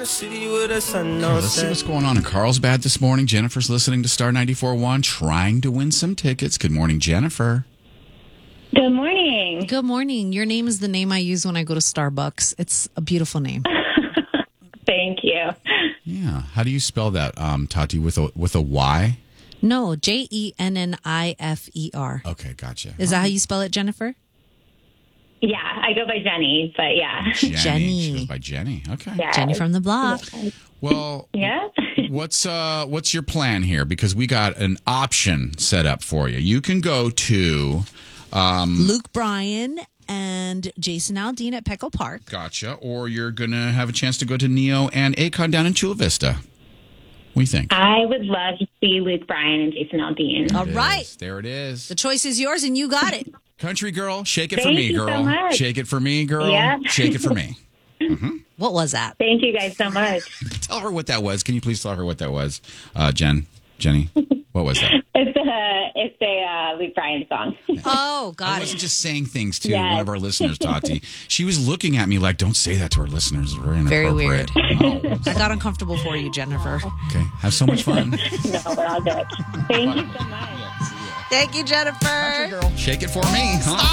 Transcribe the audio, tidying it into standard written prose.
city with a sun Okay, let's see what's going on in Carlsbad this morning. Jennifer's listening to Star 94.1, trying to win some tickets. Good morning, Jennifer. Good morning. Good morning. Your name is the name I use when I go to Starbucks. It's a beautiful name. Thank you. Yeah. How do you spell that, Tati? With a Y? No, Jennifer. Okay, gotcha. Is that how you spell it, Jennifer? Yeah, I go by Jenny, but yeah. Jenny. She goes by Jenny. Okay. Yeah. Jenny from the block. Well, Yeah. what's your plan here? Because we got an option set up for you. You can go to Luke Bryan and Jason Aldean at Petco Park. Gotcha. Or you're going to have a chance to go to Neo and Akon down in Chula Vista. What do you think? I would love to see Luke Bryan and Jason Aldean. All right. There it is. The choice is yours, and you got it. Country girl, shake it for Thank me, you so girl. much. Shake it for me, girl. Yeah. Shake it for me. What was that? Thank you guys so much. Tell her what that was. Can you please tell her what that was, Jenny? What was that? It's a Luke Bryan song. Oh, I got wasn't it. just saying things to Yes. one of our listeners, Tati. She was looking at me like, don't say that to our listeners. It's very Very inappropriate. weird. Oh, I got uncomfortable for you, Jennifer. okay. Have so much fun. No, we're all good. Thank you so much. Thank you, Jennifer. Shake it for me. Huh?